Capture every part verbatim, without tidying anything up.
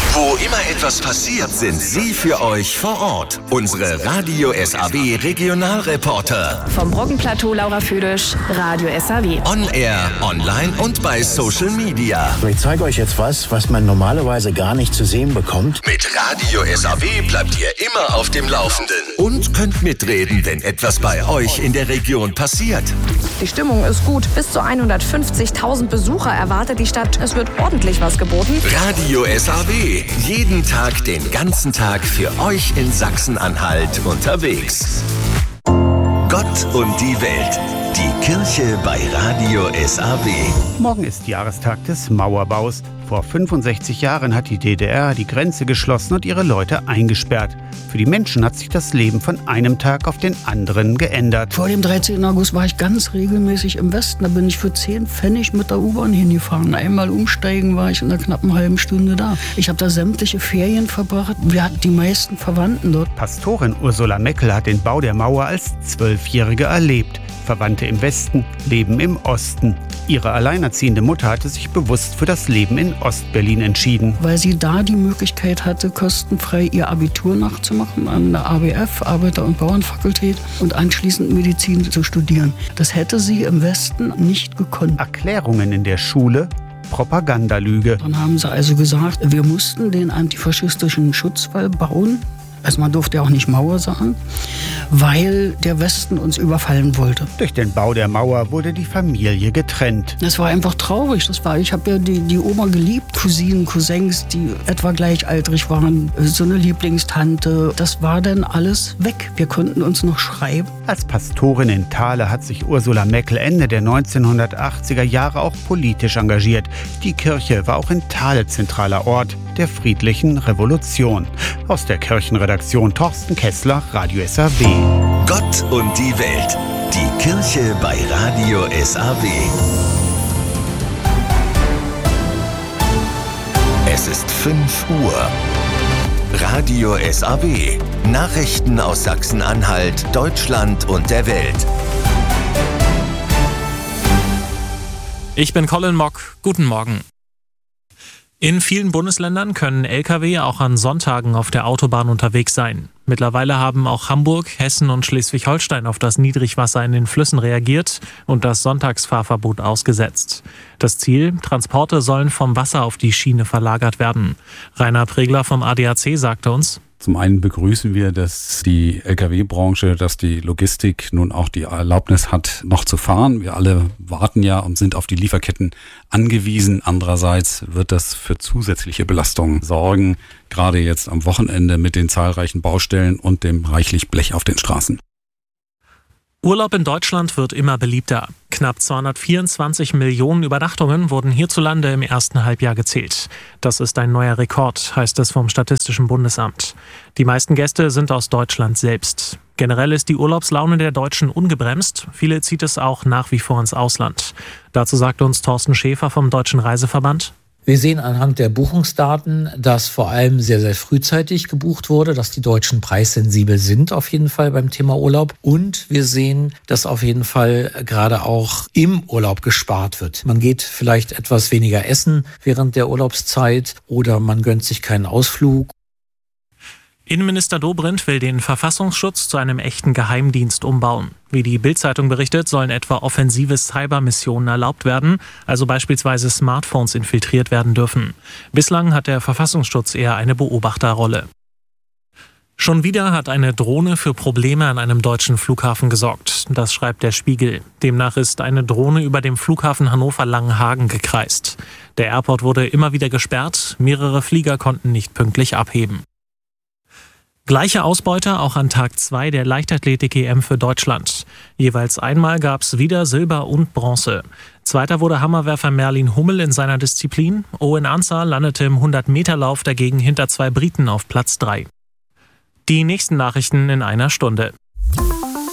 Wo immer etwas passiert, sind sie für euch vor Ort. Unsere Radio S A W Regionalreporter. Vom Brockenplateau Laura Füdisch, Radio S A W. On Air, online und bei Social Media. Ich zeige euch jetzt was, was man normalerweise gar nicht zu sehen bekommt. Mit Radio S A W bleibt ihr immer auf dem Laufenden. Und könnt mitreden, wenn etwas bei euch in der Region passiert. Die Stimmung ist gut. Bis zu hundertfünfzigtausend Besucher erwartet die Stadt. Es wird ordentlich was geboten. Radio S A W. Jeden Tag, den ganzen Tag für euch in Sachsen-Anhalt unterwegs. Gott und die Welt. Die Kirche bei Radio S A W. Morgen ist Jahrestag des Mauerbaus. Vor fünfundsechzig Jahren hat die D D R die Grenze geschlossen und ihre Leute eingesperrt. Für die Menschen hat sich das Leben von einem Tag auf den anderen geändert. Vor dem dreizehnten August war ich ganz regelmäßig im Westen. Da bin ich für zehn Pfennig mit der U-Bahn hingefahren. Einmal umsteigen war ich in einer knappen halben Stunde da. Ich habe da sämtliche Ferien verbracht. Wir hatten die meisten Verwandten dort. Pastorin Ursula Meckel hat den Bau der Mauer als Zwölfjährige erlebt. Verwandte im Westen leben im Osten. Ihre alleinerziehende Mutter hatte sich bewusst für das Leben in Ostberlin entschieden. Weil sie da die Möglichkeit hatte, kostenfrei ihr Abitur nachzumachen an der A B F, Arbeiter- und Bauernfakultät, und anschließend Medizin zu studieren. Das hätte sie im Westen nicht gekonnt. Erklärungen in der Schule, Propagandalüge. Dann haben sie also gesagt, wir mussten den antifaschistischen Schutzwall bauen. Also man durfte ja auch nicht Mauer sagen, weil der Westen uns überfallen wollte. Durch den Bau der Mauer wurde die Familie getrennt. Das war einfach traurig. Das war, ich habe ja die, die Oma geliebt, Cousinen, Cousins, die etwa gleichaltrig waren, so eine Lieblingstante. Das war dann alles weg. Wir konnten uns noch schreiben. Als Pastorin in Thale hat sich Ursula Meckel Ende der neunzehnhundertachtziger Jahre auch politisch engagiert. Die Kirche war auch in Thale zentraler Ort der friedlichen Revolution. Aus der Kirchenredaktion Thorsten Kessler, Radio S A W. Gott und die Welt. Die Kirche bei Radio S A W. Es ist fünf Uhr. Radio S A W. Nachrichten aus Sachsen-Anhalt, Deutschland und der Welt. Ich bin Colin Mock. Guten Morgen. In vielen Bundesländern können L K W auch an Sonntagen auf der Autobahn unterwegs sein. Mittlerweile haben auch Hamburg, Hessen und Schleswig-Holstein auf das Niedrigwasser in den Flüssen reagiert und das Sonntagsfahrverbot ausgesetzt. Das Ziel: Transporte sollen vom Wasser auf die Schiene verlagert werden. Rainer Pregler vom A D A C sagte uns: Zum einen begrüßen wir, dass die L K W-Branche, dass die Logistik nun auch die Erlaubnis hat, noch zu fahren. Wir alle warten ja und sind auf die Lieferketten angewiesen. Andererseits wird das für zusätzliche Belastungen sorgen, gerade jetzt am Wochenende mit den zahlreichen Baustellen und dem reichlich Blech auf den Straßen. Urlaub in Deutschland wird immer beliebter. Knapp zweihundertvierundzwanzig Millionen Übernachtungen wurden hierzulande im ersten Halbjahr gezählt. Das ist ein neuer Rekord, heißt es vom Statistischen Bundesamt. Die meisten Gäste sind aus Deutschland selbst. Generell ist die Urlaubslaune der Deutschen ungebremst. Viele zieht es auch nach wie vor ins Ausland. Dazu sagt uns Thorsten Schäfer vom Deutschen Reiseverband: Wir sehen anhand der Buchungsdaten, dass vor allem sehr, sehr frühzeitig gebucht wurde, dass die Deutschen preissensibel sind auf jeden Fall beim Thema Urlaub. Und wir sehen, dass auf jeden Fall gerade auch im Urlaub gespart wird. Man geht vielleicht etwas weniger essen während der Urlaubszeit oder man gönnt sich keinen Ausflug. Innenminister Dobrindt will den Verfassungsschutz zu einem echten Geheimdienst umbauen. Wie die Bild-Zeitung berichtet, sollen etwa offensive Cybermissionen erlaubt werden, also beispielsweise Smartphones infiltriert werden dürfen. Bislang hat der Verfassungsschutz eher eine Beobachterrolle. Schon wieder hat eine Drohne für Probleme an einem deutschen Flughafen gesorgt. Das schreibt der Spiegel. Demnach ist eine Drohne über dem Flughafen Hannover-Langenhagen gekreist. Der Airport wurde immer wieder gesperrt, mehrere Flieger konnten nicht pünktlich abheben. Gleiche Ausbeute auch an Tag zwei der Leichtathletik-E M für Deutschland. Jeweils einmal gab es wieder Silber und Bronze. Zweiter wurde Hammerwerfer Merlin Hummel in seiner Disziplin. Owen Ansah landete im hundert-Meter-Lauf dagegen hinter zwei Briten auf Platz drei. Die nächsten Nachrichten in einer Stunde.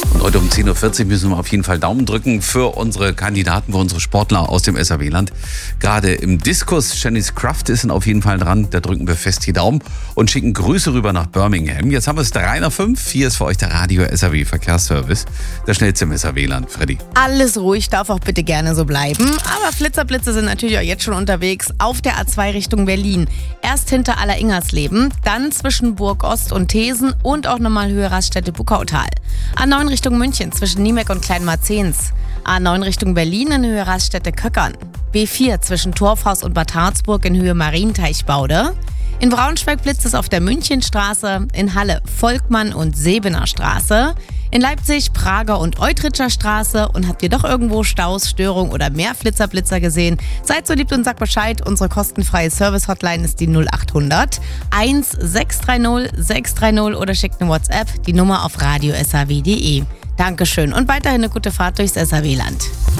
Und heute um zehn Uhr vierzig müssen wir auf jeden Fall Daumen drücken für unsere Kandidaten, für unsere Sportler aus dem S R W-Land. Gerade im Diskus, Janice Kraft ist auf jeden Fall dran. Da drücken wir fest die Daumen und schicken Grüße rüber nach Birmingham. Jetzt haben wir es drei nach fünf. Hier ist für euch der Radio S R W Verkehrsservice. Der schnellste im S R W-Land. Freddy. Alles ruhig, darf auch bitte gerne so bleiben. Aber Flitzerblitze sind natürlich auch jetzt schon unterwegs auf der A zwei Richtung Berlin. Erst hinter Alleringersleben, dann zwischen Burg Ost und Thesen und auch nochmal Höhe Raststätte Buckautal. A neun Richtung München zwischen Niemek und Kleinmarzens. A neun Richtung Berlin in Höhe Raststätte Köckern. B vier zwischen Torfhaus und Bad Harzburg in Höhe Marienteichbaude. In Braunschweig blitzt es auf der Münchenstraße, in Halle Volkmann und Sebener Straße, in Leipzig Prager und Eutritscher Straße. Und habt ihr doch irgendwo Staus, Störung oder mehr Flitzerblitzer gesehen? Seid so lieb und sagt Bescheid. Unsere kostenfreie Service-Hotline ist die null acht hundert eins sechs drei null sechs drei null oder schickt eine WhatsApp, die Nummer auf radio s r w punkt d e. Dankeschön und weiterhin eine gute Fahrt durchs S R W-Land.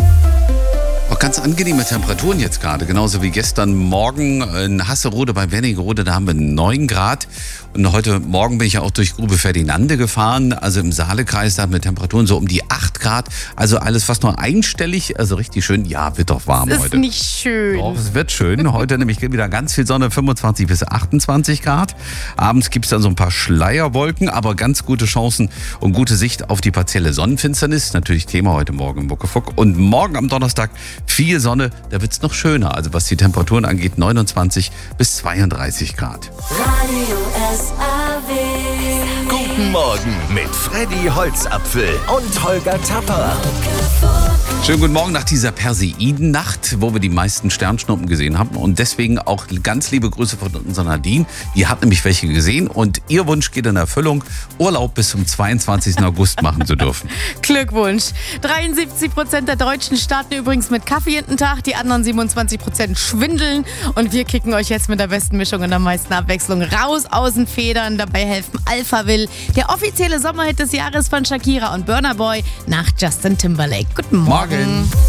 Auch ganz angenehme Temperaturen jetzt gerade, genauso wie gestern Morgen in Hasserode bei Wernigerode, da haben wir neun Grad. Und heute Morgen bin ich ja auch durch Grube Ferdinande gefahren, also im Saalekreis, da haben wir Temperaturen so um die acht Grad. Also alles fast nur einstellig, also richtig schön. Ja, wird doch warm das heute. Ist nicht schön. Doch, es wird schön. Heute nämlich wieder ganz viel Sonne, fünfundzwanzig bis achtundzwanzig Grad. Abends gibt es dann so ein paar Schleierwolken, aber ganz gute Chancen und gute Sicht auf die partielle Sonnenfinsternis. Natürlich Thema heute Morgen im Muckefuck. Und morgen am Donnerstag viel Sonne, da wird es noch schöner. Also was die Temperaturen angeht, neunundzwanzig bis zweiunddreißig Grad. Radio S R W. Guten Morgen mit Freddy Holzapfel und Holger Tapper. Schönen guten Morgen nach dieser Perseidennacht, wo wir die meisten Sternschnuppen gesehen haben. Und deswegen auch ganz liebe Grüße von unserer Nadine. Die hat nämlich welche gesehen und ihr Wunsch geht in Erfüllung, Urlaub bis zum zweiundzwanzigsten August machen zu dürfen. Glückwunsch. dreiundsiebzig Prozent der Deutschen starten übrigens mit Kaffee jeden Tag, die anderen siebenundzwanzig Prozent schwindeln. Und wir kicken euch jetzt mit der besten Mischung und der meisten Abwechslung raus aus den Federn. Dabei helfen Alphaville, der offizielle Sommerhit des Jahres von Shakira und Burna Boy nach Justin Timberlake. Guten Morgen. Morgen.